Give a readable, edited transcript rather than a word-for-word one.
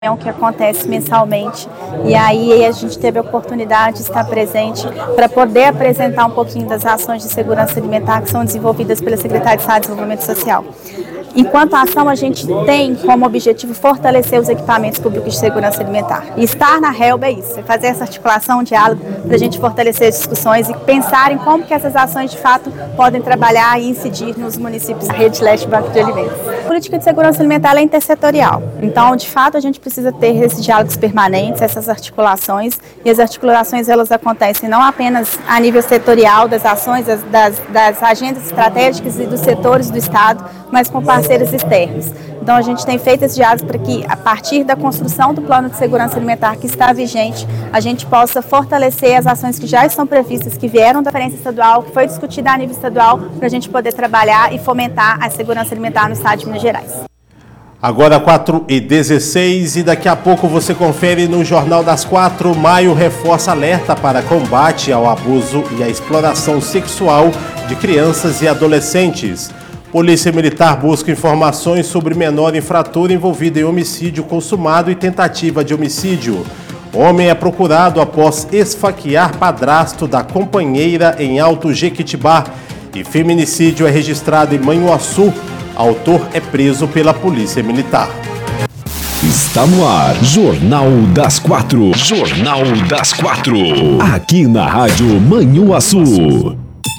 que acontece mensalmente, e aí a gente teve a oportunidade de estar presente para poder apresentar um pouquinho das ações de segurança alimentar que são desenvolvidas pela Secretaria de Estado de Desenvolvimento Social. Enquanto ação, a gente tem como objetivo fortalecer os equipamentos públicos de segurança alimentar. E estar na HELB é isso, é fazer essa articulação, um diálogo, para a gente fortalecer as discussões e pensar em como que essas ações, de fato, podem trabalhar e incidir nos municípios da Rede Leste Banco de Alimentos. A política de segurança alimentar é intersetorial, então, de fato, a gente precisa ter esses diálogos permanentes, essas articulações, e as articulações, elas acontecem não apenas a nível setorial das ações, das agendas estratégicas e dos setores do Estado, mas com parceiros externos. Então, a gente tem feito esse diálogo para que, a partir da construção do plano de segurança alimentar que está vigente, a gente possa fortalecer as ações que já estão previstas, que vieram da Conferência Estadual, que foi discutida a nível estadual, para a gente poder trabalhar e fomentar a segurança alimentar no Estado de Minas Gerais. Agora 4h16 e daqui a pouco você confere no Jornal das 4. Maio reforça alerta para combate ao abuso e à exploração sexual de crianças e adolescentes. Polícia Militar busca informações sobre menor infrator envolvido em homicídio consumado e tentativa de homicídio. Homem é procurado após esfaquear padrasto da companheira em Alto Jequitibá. E feminicídio é registrado em Manhuaçu. Autor é preso pela Polícia Militar. Está no ar, Jornal das 4. Jornal das 4. Aqui na Rádio Manhuaçu.